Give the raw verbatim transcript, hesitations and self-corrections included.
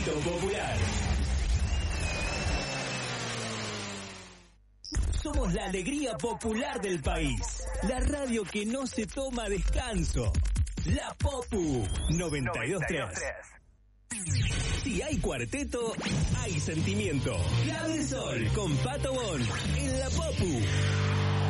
Grito Popular. Somos la alegría popular del país. La radio que no se toma descanso. La Popu noventa y dos punto tres. Si hay cuarteto, hay sentimiento. Clave del Sol con Pato Bon en La Popu.